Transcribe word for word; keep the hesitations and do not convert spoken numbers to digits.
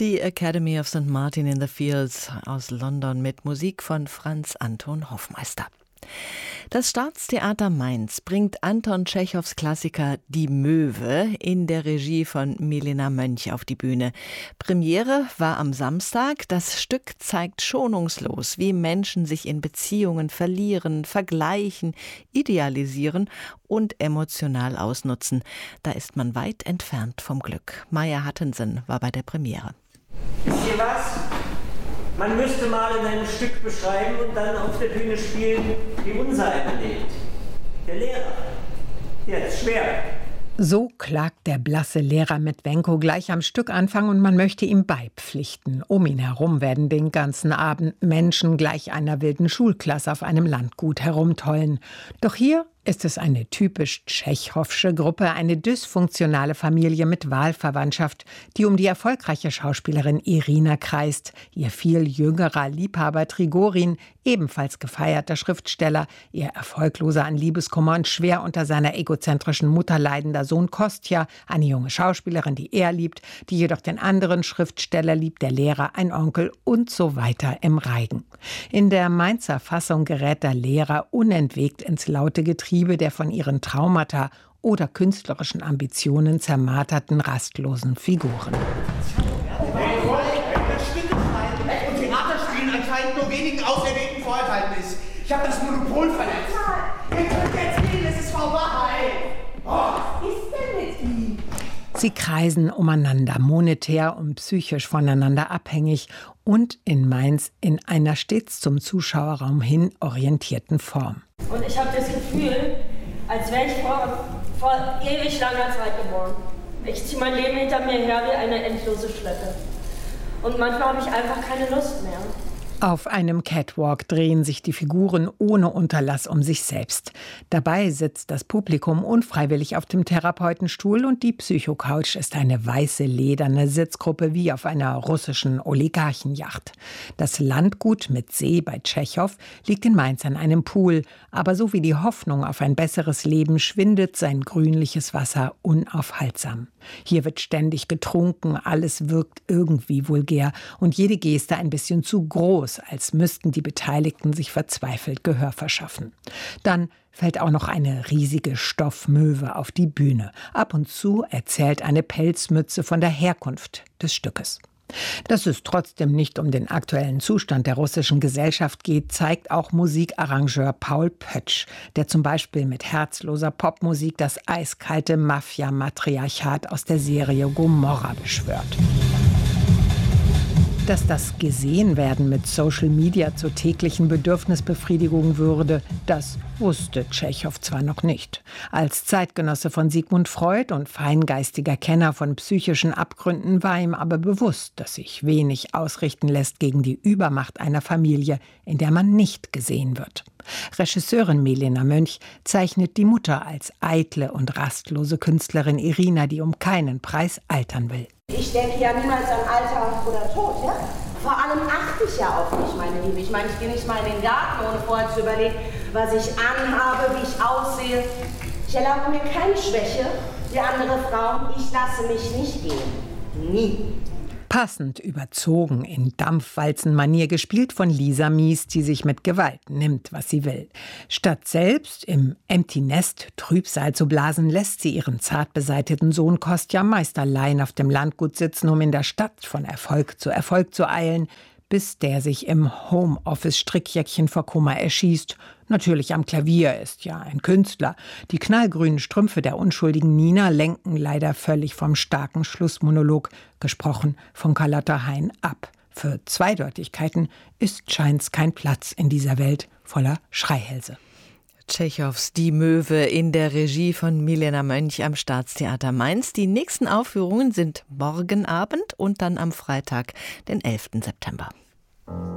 Die Academy of Saint Martin in the Fields aus London mit Musik von Franz Anton Hoffmeister. Das Staatstheater Mainz bringt Anton Tschechows Klassiker Die Möwe in der Regie von Milena Mönch auf die Bühne. Premiere war am Samstag. Das Stück zeigt schonungslos, wie Menschen sich in Beziehungen verlieren, vergleichen, idealisieren und emotional ausnutzen. Da ist man weit entfernt vom Glück. Maja Hattensen war bei der Premiere. Wisst ihr was? Man müsste mal in einem Stück beschreiben und dann auf der Bühne spielen, wie unser einer lebt. Der Lehrer. Der ist schwer. So klagt der blasse Lehrer Medwenko gleich am Stückanfang und man möchte ihm beipflichten. Um ihn herum werden den ganzen Abend Menschen gleich einer wilden Schulklasse auf einem Landgut herumtollen. Doch hier ist es eine typisch tschechowsche Gruppe, eine dysfunktionale Familie mit Wahlverwandtschaft, die um die erfolgreiche Schauspielerin Irina kreist. Ihr viel jüngerer Liebhaber Trigorin, ebenfalls gefeierter Schriftsteller, ihr erfolgloser an Liebeskummer und schwer unter seiner egozentrischen Mutter leidender Sohn Kostja, eine junge Schauspielerin, die er liebt, die jedoch den anderen Schriftsteller liebt, der Lehrer, ein Onkel und so weiter im Reigen. In der Mainzer Fassung gerät der Lehrer unentwegt ins laute Getriebe der von ihren Traumata oder künstlerischen Ambitionen zermarterten, rastlosen Figuren. Und Theaterspielen anscheinend nur wenigen auserwählten vorenthalten ist. Ich habe das Monopol verletzt. Ihr könnt jetzt gehen, es ist vorbei. Oh. Was ist denn mit ihm? Sie kreisen umeinander, monetär und psychisch voneinander abhängig und in Mainz in einer stets zum Zuschauerraum hin orientierten Form. Und ich habe das Gefühl, als wäre ich vor, vor ewig langer Zeit geboren. Ich ziehe mein Leben hinter mir her wie eine endlose Schleppe. Und manchmal habe ich einfach keine Lust mehr. Auf einem Catwalk drehen sich die Figuren ohne Unterlass um sich selbst. Dabei sitzt das Publikum unfreiwillig auf dem Therapeutenstuhl und die Psycho-Couch ist eine weiße, lederne Sitzgruppe wie auf einer russischen Oligarchenjacht. Das Landgut mit See bei Tschechow liegt in Mainz an einem Pool, aber so wie die Hoffnung auf ein besseres Leben schwindet sein grünliches Wasser unaufhaltsam. Hier wird ständig getrunken, alles wirkt irgendwie vulgär und jede Geste ein bisschen zu groß, als müssten die Beteiligten sich verzweifelt Gehör verschaffen. Dann fällt auch noch eine riesige Stoffmöwe auf die Bühne. Ab und zu erzählt eine Pelzmütze von der Herkunft des Stückes. Dass es trotzdem nicht um den aktuellen Zustand der russischen Gesellschaft geht, zeigt auch Musikarrangeur Paul Pötsch, der zum Beispiel mit herzloser Popmusik das eiskalte Mafia-Matriarchat aus der Serie Gomorra beschwört. Dass das Gesehenwerden mit Social Media zur täglichen Bedürfnisbefriedigung würde, das wusste Tschechow zwar noch nicht. Als Zeitgenosse von Sigmund Freud und feingeistiger Kenner von psychischen Abgründen war ihm aber bewusst, dass sich wenig ausrichten lässt gegen die Übermacht einer Familie, in der man nicht gesehen wird. Regisseurin Milena Mönch zeichnet die Mutter als eitle und rastlose Künstlerin Irina, die um keinen Preis altern will. Ich denke ja niemals an Alter oder Tod, ja? Vor allem achte ich ja auf mich, meine Liebe. Ich meine, ich gehe nicht mal in den Garten, ohne vorher zu überlegen, was ich anhabe, wie ich aussehe. Ich erlaube mir keine Schwäche wie andere Frauen. Ich lasse mich nicht gehen. Nie. Passend überzogen in Dampfwalzenmanier gespielt von Lisa Mies, die sich mit Gewalt nimmt, was sie will. Statt selbst im Empty Nest Trübsal zu blasen, lässt sie ihren zart beseiteten Sohn Kostja meist allein auf dem Landgut sitzen, um in der Stadt von Erfolg zu Erfolg zu eilen, bis der sich im Homeoffice-Strickjäckchen vor Kummer erschießt. Natürlich am Klavier, ist ja ein Künstler. Die knallgrünen Strümpfe der unschuldigen Nina lenken leider völlig vom starken Schlussmonolog, gesprochen von Carlotta Hein, ab. Für Zweideutigkeiten ist scheint's kein Platz in dieser Welt voller Schreihälse. Tschechows Die Möwe in der Regie von Milena Mönch am Staatstheater Mainz. Die nächsten Aufführungen sind morgen Abend und dann am Freitag, den elften September.